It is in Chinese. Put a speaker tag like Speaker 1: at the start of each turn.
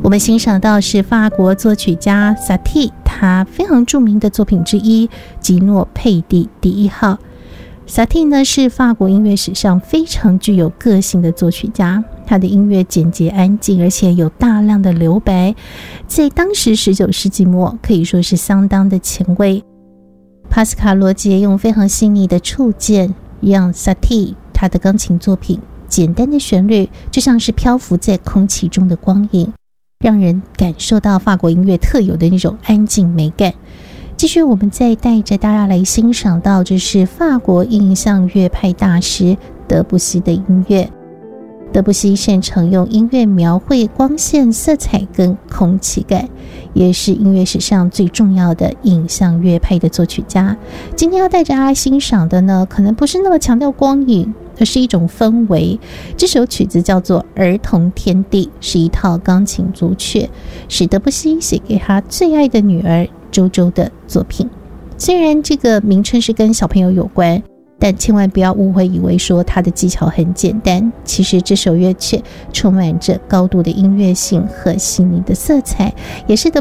Speaker 1: 我们欣赏到是法国作曲家萨蒂他非常著名的作品之一《吉诺佩蒂第1号》。萨蒂呢是法国音乐史上非常具有个性的作曲家，他的音乐简洁安静，而且有大量的留白，在当时19世纪末可以说是相当的前卫。帕斯卡罗杰用非常细腻的触键，让萨蒂他的钢琴作品简单的旋律就像是漂浮在空气中的光影，让人感受到法国音乐特有的那种安静美感。继续我们再带着大家来欣赏到，这是法国印象乐派大师德布西的音乐。德布西擅长用音乐描绘光线、色彩跟空气感，也是音乐史上最重要的印象乐派的作曲家。今天要带着大家欣赏的呢，可能不是那么强调光影，而是一种氛围。这首曲子叫做《儿童天地》，是一套钢琴组曲，是德布西写给他最爱的女儿周周的作品。虽然这个名称是跟小朋友有关，但千万不要误会，以为说它的技巧很简单。其实这首乐曲充满着高度的音乐性和细腻的色彩，也是德